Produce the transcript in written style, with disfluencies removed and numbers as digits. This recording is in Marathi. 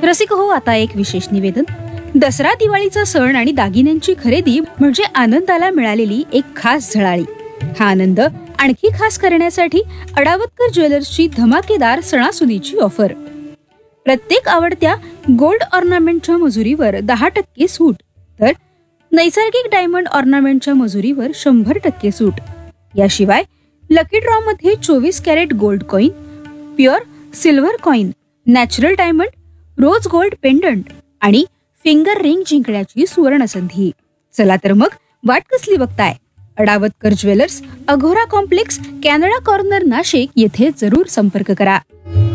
रसिक हो, आता एक विशेष निवेदन. दसरा दिवाळीचा सण आणि दागिन्यांची खरेदी म्हणजे आनंदाला मिळालेली एक खास झळाळी. हा आनंद आणखी खास करण्यासाठी अडावतकर ज्वेलर्सची धमाकेदार सणासुदीची ऑफर. प्रत्येक आवडत्या गोल्ड ऑर्नामेंटच्या मजुरीवर 10% सूट, तर नैसर्गिक डायमंड ऑर्नामेंटच्या मजुरीवर 100% सूट. याशिवाय लकी ड्रॉ मध्ये 24 crate gold coin, pure silver coin, natural diamond, rose gold pendant आणि फिंगर रिंग जिंकण्याची सुवर्ण संधी. चला तर मग वाट कसली बघताय? अडावतकर jewellers, Aghora complex, Canada corner, Nashik येथे जरूर संपर्क करा.